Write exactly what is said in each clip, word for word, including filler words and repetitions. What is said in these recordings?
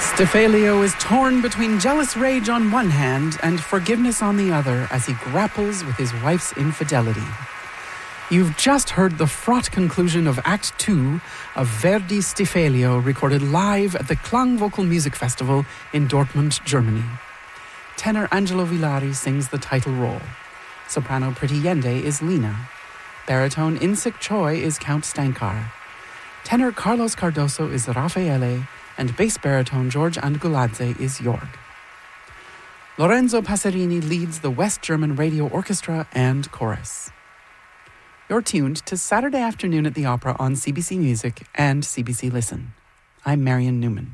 Stephelio is torn between jealous rage on one hand and forgiveness on the other as he grapples with his wife's infidelity. You've just heard the fraught conclusion of Act Two of Verdi's Stephelio, recorded live at the Klang Vocal Music Festival in Dortmund, Germany. Tenor Angelo Villari sings the title role. Soprano Priti Yende is Lina. Baritone Insik Choi is Count Stankar. Tenor Carlos Cardoso is Raffaele, and bass baritone George Anguladze is Jorg. Lorenzo Passerini leads the West German Radio Orchestra and Chorus. You're tuned to Saturday Afternoon at the Opera on C B C Music and C B C Listen. I'm Marion Newman.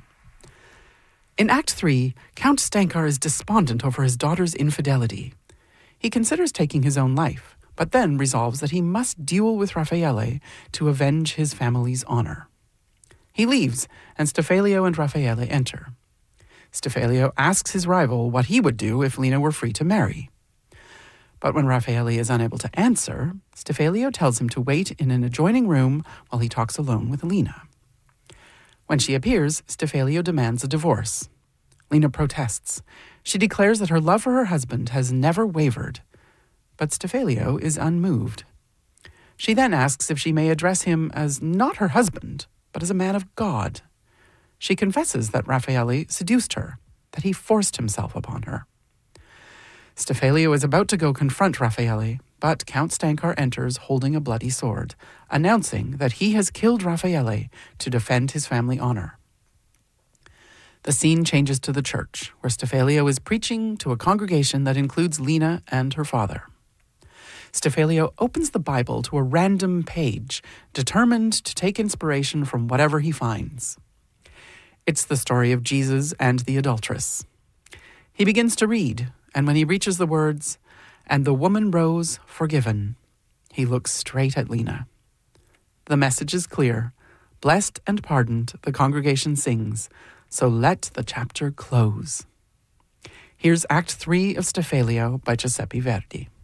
In Act Three, Count Stankar is despondent over his daughter's infidelity. He considers taking his own life, but then resolves that he must duel with Raffaele to avenge his family's honor. He leaves, and Stephelio and Raffaele enter. Stephelio asks his rival what he would do if Lina were free to marry. But when Raffaele is unable to answer, Stephelio tells him to wait in an adjoining room while he talks alone with Lina. When she appears, Stephelio demands a divorce. Lina protests. She declares that her love for her husband has never wavered. But Stephelio is unmoved. She then asks if she may address him as not her husband, but as a man of God. She confesses that Raffaele seduced her, that he forced himself upon her. Stephelio is about to go confront Raffaele, but Count Stankar enters holding a bloody sword, announcing that he has killed Raffaele to defend his family honor. The scene changes to the church, where Stephelio is preaching to a congregation that includes Lina and her father. Stephelio opens the Bible to a random page, determined to take inspiration from whatever he finds. It's the story of Jesus and the adulteress. He begins to read, and when he reaches the words, "And the woman rose, forgiven," he looks straight at Lina. The message is clear. Blessed and pardoned, the congregation sings, so let the chapter close. Here's Act Three of Stephelio by Giuseppe Verdi.